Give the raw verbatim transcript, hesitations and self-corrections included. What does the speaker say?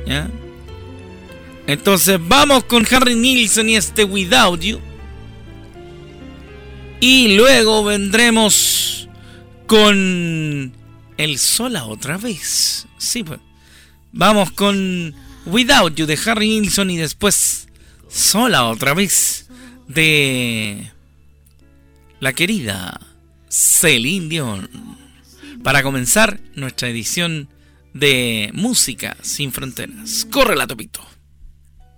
¿Ya? Entonces vamos con Harry Nilsson y este Without You. Y luego vendremos con el Sola otra vez. Sí, pues. Vamos con Without You de Harry Nilsson y después Sola otra vez de la querida Celine Dion. Para comenzar nuestra edición de Música Sin Fronteras. Córrela, Topito.